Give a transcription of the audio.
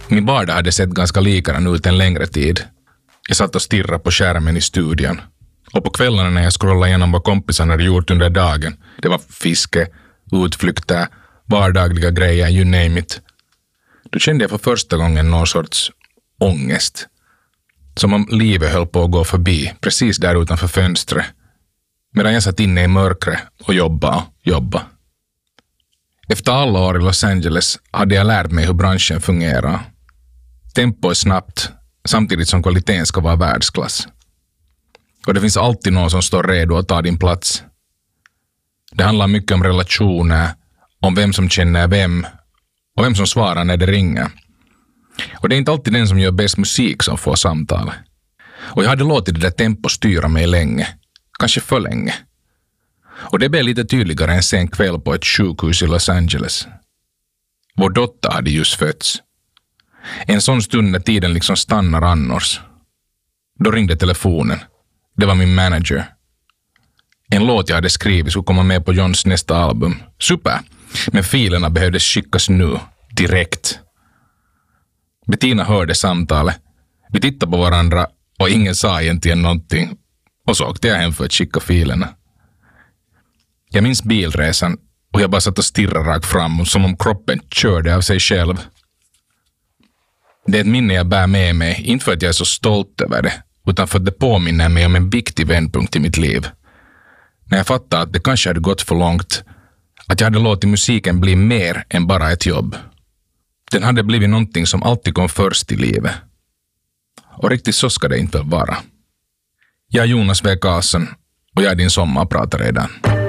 Min vardag hade sett ganska likadan ut en längre tid. Jag satt och stirrade på skärmen i studion. Och på kvällarna när jag scrollade igenom vad kompisarna hade gjort under dagen, det var fiske, utflykter, vardagliga grejer, you name it. Då kände jag för första gången någon sorts ångest. Som om livet höll på att gå förbi, precis där utanför fönstret. Medan jag satt inne i mörkret och jobba. Efter alla år i Los Angeles hade jag lärt mig hur branschen fungerar. Tempo är snabbt, samtidigt som kvaliteten ska vara världsklass. Och det finns alltid någon som står redo att ta din plats. Det handlar mycket om relationer, om vem som känner vem och vem som svarar när det ringer. Och det är inte alltid den som gör bäst musik som får samtal. Och jag hade låtit det där tempo styra mig länge, kanske för länge. Och det blev lite tydligare en sen kväll på ett sjukhus i Los Angeles. Vår dotter hade just fötts. En sån stund när tiden liksom stannar annars. Då ringde telefonen. Det var min manager. En låt jag hade skrivit skulle komma med på Johns nästa album. Super! Men filerna behövdes skickas nu, direkt. Bettina hörde samtalet. Vi tittade på varandra och ingen sa egentligen någonting. Och så åkte jag hem för att skicka filerna. Jag minns bilresan och jag bara satt och stirrade rakt fram som om kroppen körde av sig själv. Det är ett minne jag bär med mig, inte för att jag är så stolt över det, utan för att det påminner mig om en viktig vändpunkt i mitt liv. När jag fattade att det kanske hade gått för långt, att jag hade låtit musiken bli mer än bara ett jobb. Den hade blivit någonting som alltid kom först i livet. Och riktigt så ska det inte vara. Jag är Jonas W. Karlsson och jag är din sommarpratare redan.